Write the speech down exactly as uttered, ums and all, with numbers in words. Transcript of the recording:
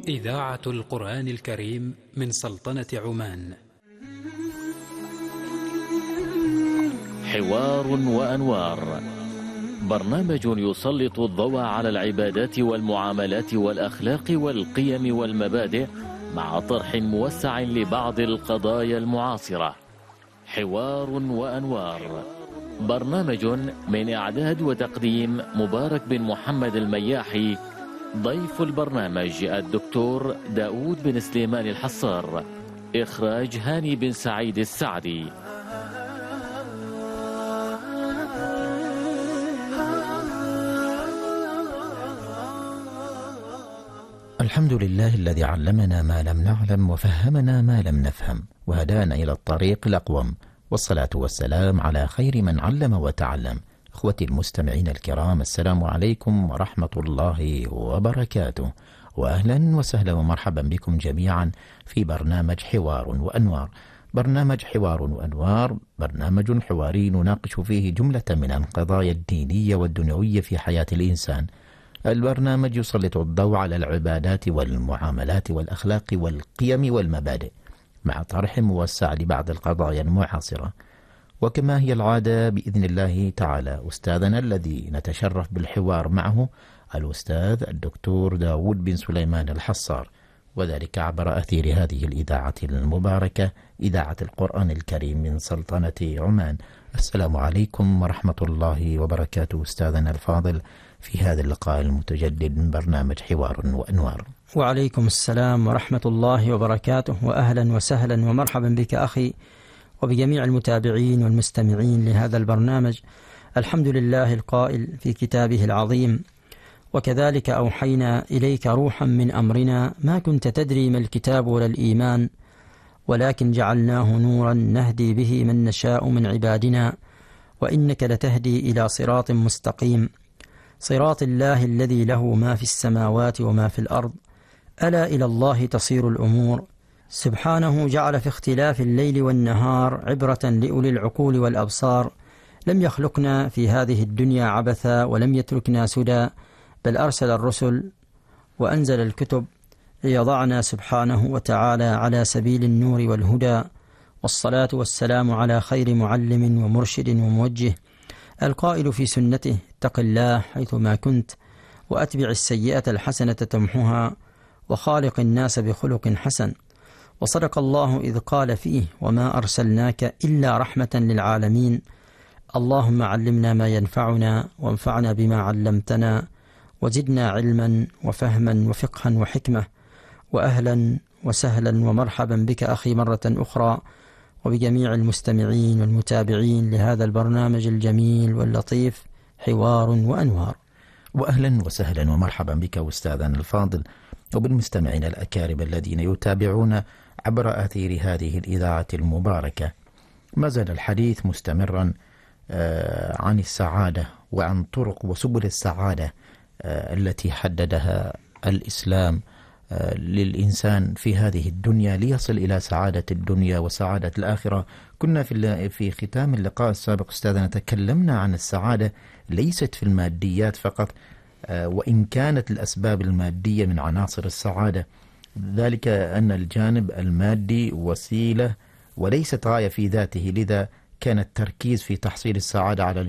إذاعة القرآن الكريم من سلطنة عمان. حوار وأنوار، برنامج يسلط الضوء على العبادات والمعاملات والأخلاق والقيم والمبادئ مع طرح موسع لبعض القضايا المعاصرة. حوار وأنوار، برنامج من إعداد وتقديم مبارك بن محمد المياحي. ضيف البرنامج الدكتور داود بن سليمان الحصار. إخراج هاني بن سعيد السعدي. الحمد لله الذي علمنا ما لم نعلم وفهمنا ما لم نفهم وهدانا إلى الطريق الأقوم، والصلاة والسلام على خير من علم وتعلم. اخوتي المستمعين الكرام، السلام عليكم ورحمة الله وبركاته، وأهلا وسهلا ومرحبا بكم جميعا في برنامج حوار وأنوار. برنامج حوار وأنوار برنامج حواري نناقش فيه جملة من القضايا الدينية والدنيوية في حياة الإنسان. البرنامج يسلط الضوء على العبادات والمعاملات والأخلاق والقيم والمبادئ مع طرح موسع لبعض القضايا المعاصرة. وكما هي العادة بإذن الله تعالى، أستاذنا الذي نتشرف بالحوار معه الأستاذ الدكتور داود بن سليمان الحصار، وذلك عبر أثير هذه الإذاعة المباركة، إذاعة القرآن الكريم من سلطنة عمان. السلام عليكم ورحمة الله وبركاته أستاذنا الفاضل في هذا اللقاء المتجدد من برنامج حوار وأنوار. وعليكم السلام ورحمة الله وبركاته، وأهلا وسهلا ومرحبا بك أخي وبجميع المتابعين والمستمعين لهذا البرنامج. الحمد لله القائل في كتابه العظيم: وكذلك أوحينا إليك روحا من أمرنا ما كنت تدري ما الكتاب ولا الإيمان ولكن جعلناه نورا نهدي به من نشاء من عبادنا وإنك لتهدي إلى صراط مستقيم، صراط الله الذي له ما في السماوات وما في الأرض، ألا إلى الله تصير الأمور. سبحانه جعل في اختلاف الليل والنهار عبرة لأولي العقول والأبصار. لم يخلقنا في هذه الدنيا عبثا ولم يتركنا سدى، بل أرسل الرسل وأنزل الكتب ليضعنا سبحانه وتعالى على سبيل النور والهدى. والصلاة والسلام على خير معلم ومرشد وموجه، القائل في سنته: اتق الله حيثما كنت وأتبع السيئة الحسنة تمحها وخالق الناس بخلق حسن. وصدق الله إذ قال فيه: وما أرسلناك إلا رحمة للعالمين. اللهم علمنا ما ينفعنا وانفعنا بما علمتنا وزدنا علما وفهما وفقها وحكمة. وأهلا وسهلا ومرحبا بك أخي مرة أخرى وبجميع المستمعين والمتابعين لهذا البرنامج الجميل واللطيف حوار وأنوار. وأهلا وسهلا ومرحبا بك أستاذنا الفاضل وبالمستمعين الأكارم الذين يتابعون عبر أثير هذه الإذاعة المباركة. ما زال الحديث مستمرا عن السعادة وعن طرق وسبل السعادة التي حددها الإسلام للإنسان في هذه الدنيا ليصل إلى سعادة الدنيا وسعادة الآخرة. كنا في في ختام اللقاء السابق أستاذنا تكلمنا عن السعادة ليست في الماديات فقط، وإن كانت الأسباب المادية من عناصر السعادة، ذلك أن الجانب المادي وسيلة وليست غاية في ذاته، لذا كان التركيز في تحصيل السعادة على